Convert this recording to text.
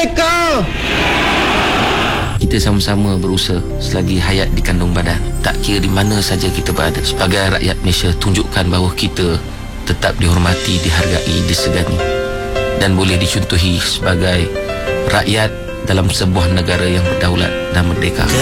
Merdeka! Kita sama-sama berusaha selagi hayat di kandung badan. Tak kira di mana saja kita berada. Sebagai rakyat Malaysia, tunjukkan bahawa kita tetap dihormati, dihargai, disegani dan boleh dicontohi sebagai rakyat dalam sebuah negara yang berdaulat dan merdeka.